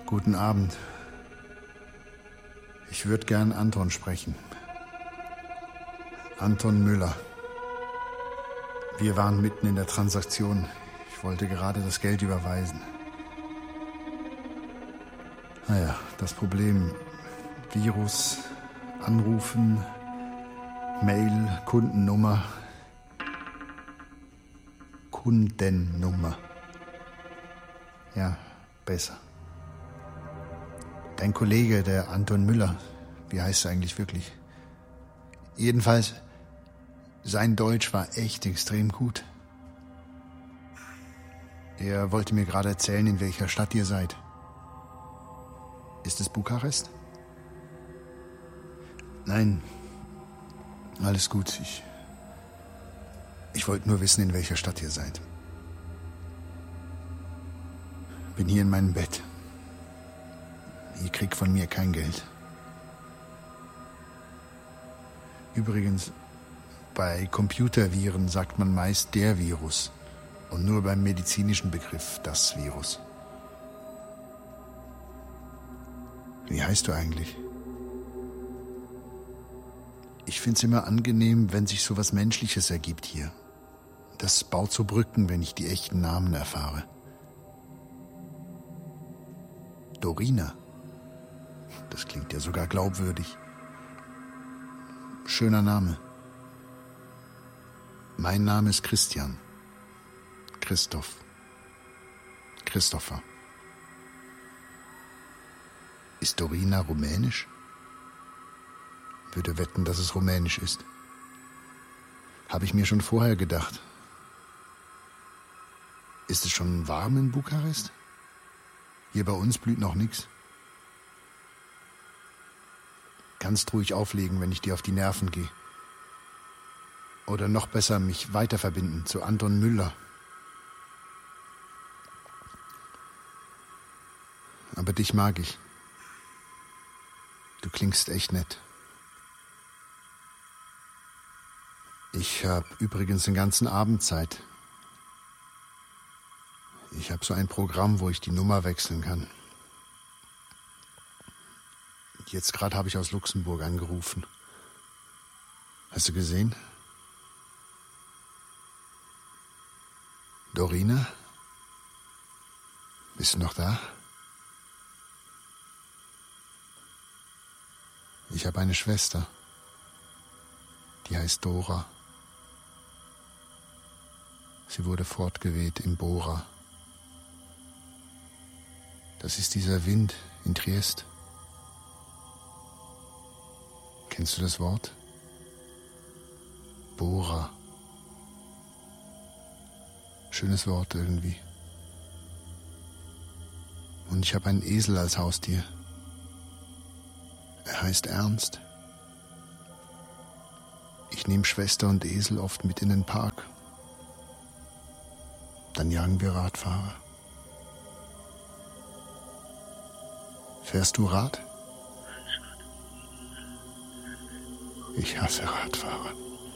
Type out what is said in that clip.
Guten Abend. Ich würde gern Anton sprechen. Anton Müller. Wir waren mitten in der Transaktion. Ich wollte gerade das Geld überweisen. Naja, das Problem: Virus, Anrufen, Mail, Kundennummer. Kundennummer. Ja, besser. Dein Kollege, der Anton Müller, wie heißt er eigentlich wirklich? Jedenfalls, sein Deutsch war echt extrem gut. Er wollte mir gerade erzählen, in welcher Stadt ihr seid. Ist es Bukarest? Nein, alles gut. Ich wollte nur wissen, in welcher Stadt ihr seid. Bin hier in meinem Bett. Ihr kriegt von mir kein Geld. Übrigens, bei Computerviren sagt man meist der Virus und nur beim medizinischen Begriff das Virus. Wie heißt du eigentlich? Ich find's immer angenehm, wenn sich so was Menschliches ergibt hier. Das baut so Brücken, wenn ich die echten Namen erfahre. Dorina. Das klingt ja sogar glaubwürdig. Schöner Name. Mein Name ist Christian. Christoph. Christopher. Ist Dorina rumänisch? Würde wetten, dass es rumänisch ist. Habe ich mir schon vorher gedacht. Ist es schon warm in Bukarest? Hier bei uns blüht noch nichts. Kannst ruhig auflegen, wenn ich dir auf die Nerven gehe. Oder noch besser, mich weiterverbinden zu Anton Müller. Aber dich mag ich. Du klingst echt nett. Ich habe übrigens den ganzen Abend Zeit. Ich habe so ein Programm, wo ich die Nummer wechseln kann. Jetzt gerade habe ich aus Luxemburg angerufen. Hast du gesehen? Dorina? Bist du noch da? Ich habe eine Schwester. Die heißt Dora. Sie wurde fortgeweht im Bora. Das ist dieser Wind in Triest. Kennst du das Wort? Bora. Schönes Wort irgendwie. Und ich habe einen Esel als Haustier. Er heißt Ernst. Ich nehme Schwester und Esel oft mit in den Park. Dann jagen wir Radfahrer. Fährst du Rad? Ich hasse Radfahrer.